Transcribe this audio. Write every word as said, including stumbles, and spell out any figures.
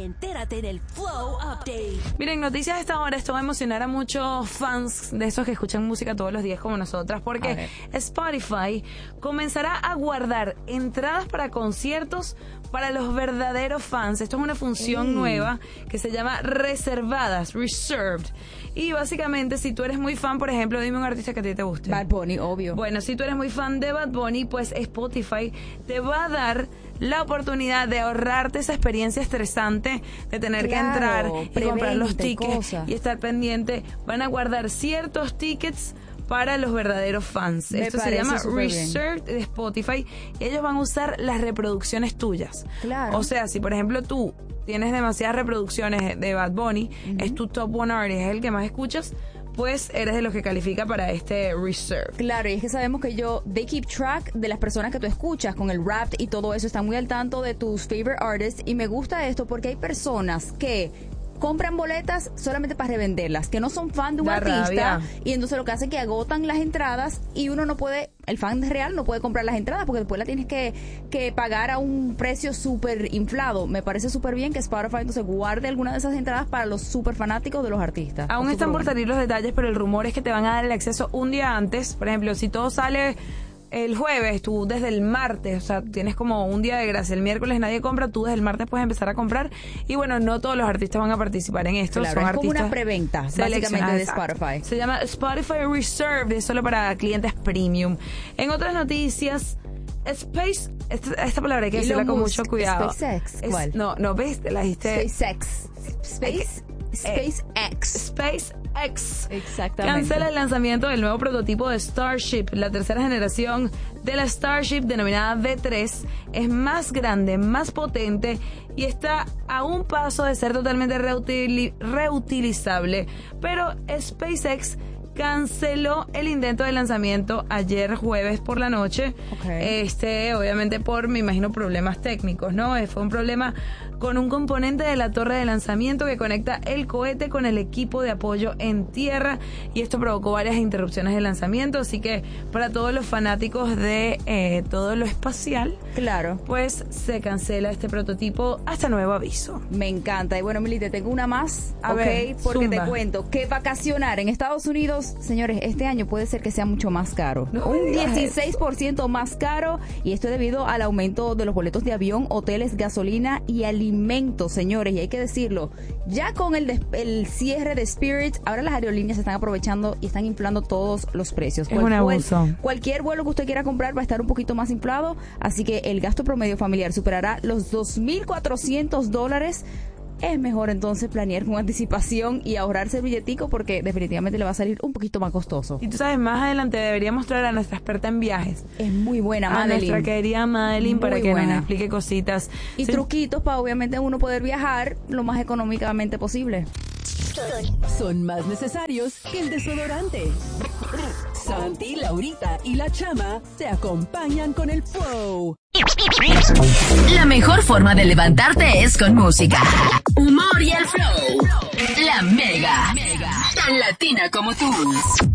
Entérate en el Flow Update. Miren, noticias de esta hora. Esto va a emocionar a muchos fans de esos que escuchan música todos los días como nosotras, porque Spotify comenzará a guardar entradas para conciertos para los verdaderos fans. Esto es una función mm. nueva que se llama reservadas, reserved. Y básicamente, si tú eres muy fan, por ejemplo, dime un artista que a ti te guste. Bad Bunny, obvio. Bueno, si tú eres muy fan de Bad Bunny, pues Spotify te va a dar la oportunidad de ahorrarte esa experiencia estresante de tener claro, que entrar y comprar los tickets cosas. Y estar pendiente. Van a guardar ciertos tickets para los verdaderos fans. Me Esto se llama Research de Spotify y ellos van a usar las reproducciones tuyas. Claro. O sea, si por ejemplo tú tienes demasiadas reproducciones de Bad Bunny, uh-huh. es tu top one artist, es el que más escuchas, pues eres de los que califica para este reserve. Claro, y es que sabemos que yo, they keep track de las personas que tú escuchas con el rap y todo eso, están muy al tanto de tus favorite artists, y me gusta esto porque hay personas que compran boletas solamente para revenderlas, que no son fan de un da artista, rabia. Y entonces lo que hacen es que agotan las entradas y uno no puede, el fan real no puede comprar las entradas porque después la tienes que, que pagar a un precio súper inflado. Me parece súper bien que Spotify entonces guarde alguna de esas entradas para los súper fanáticos de los artistas. Aún están por salir los detalles, pero el rumor es que te van a dar el acceso un día antes. Por ejemplo, si todo sale el jueves, tú desde el martes, o sea, tienes como un día de gracia. El miércoles nadie compra, tú desde el martes puedes empezar a comprar. Y bueno, no todos los artistas van a participar en esto. Claro, son es como una preventa, básicamente, de Spotify. Se llama Spotify Reserved, es solo para clientes premium. En otras noticias, Space, esta, esta palabra hay que decirla con mucho cuidado. SpaceX, ¿cuál? Es, no, no, ¿ves? La dijiste. SpaceX. Space. SpaceX. SpaceX. Exactamente. Cancela el lanzamiento del nuevo prototipo de Starship. La tercera generación de la Starship, denominada V tres, es más grande, más potente y está a un paso de ser totalmente reutili- reutilizable. Pero SpaceX canceló el intento de lanzamiento ayer jueves por la noche. Okay. Este, obviamente por, me imagino, problemas técnicos, ¿no? Fue un problema con un componente de la torre de lanzamiento que conecta el cohete con el equipo de apoyo en tierra, y esto provocó varias interrupciones de lanzamiento. Así que para todos los fanáticos de eh, todo lo espacial, claro, pues se cancela este prototipo hasta nuevo aviso. Me encanta. Y bueno, Mili, te tengo una más, a ¿ok? Ver, porque zumba. Te cuento que vacacionar en Estados Unidos, señores, este año puede ser que sea mucho más caro. No un dieciséis por ciento más caro, y esto es debido al aumento de los boletos de avión, hoteles, gasolina y alimentos, señores. Y hay que decirlo, ya con el, des- el cierre de Spirit, ahora las aerolíneas están aprovechando y están inflando todos los precios. Es Cual, un abuso. Cual, cualquier vuelo que usted quiera comprar va a estar un poquito más inflado, así que el gasto promedio familiar superará los dos mil cuatrocientos dólares. Es mejor entonces planear con anticipación y ahorrarse el billetico, porque definitivamente le va a salir un poquito más costoso. Y tú sabes, más adelante deberíamos traer a nuestra experta en viajes. Es muy buena, a Madeline. nuestra querida Madeline, muy para que buena. nos explique cositas. Y sí. truquitos para obviamente uno poder viajar lo más económicamente posible. Son más necesarios que el desodorante. Santi, Laurita y la Chama te acompañan con el Flow. La mejor forma de levantarte es con música, humor y el flow. La Mega, tan latina como tú.